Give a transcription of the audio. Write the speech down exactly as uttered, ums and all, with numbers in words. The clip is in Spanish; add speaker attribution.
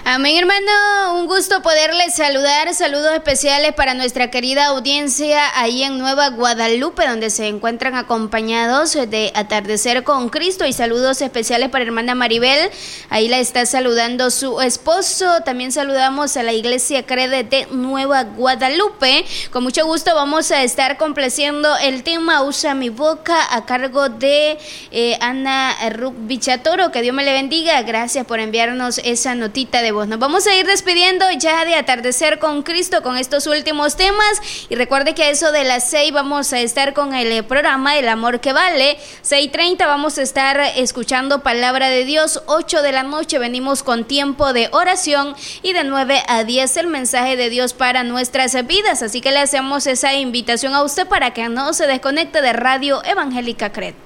Speaker 1: Amén, hermano, un gusto poderles saludar, saludos especiales para nuestra querida audiencia ahí en Nueva Guadalupe, donde se encuentran acompañados de Atardecer con Cristo, y saludos especiales para hermana Maribel, ahí la está saludando su esposo. También saludamos a la Iglesia Crede de Nueva Guadalupe. Con mucho gusto vamos a estar complaciendo el tema Usa mi boca a cargo de eh, Ana Ruc Bichatoro. Que Dios me le bendiga, gracias por enviarnos esa notita de voz. Nos vamos a ir despidiendo ya de Atardecer con Cristo con estos últimos temas, y recuerde que a eso de las seis vamos a estar con el programa El Amor que Vale. Seis treinta vamos a estar escuchando Palabra de Dios. Ocho de la noche venimos con tiempo de oración, y de nueve a diez el mensaje de Dios para nuestras vidas. Así que le hacemos esa invitación a usted para que no se desconecte de Radio Evangélica Cred.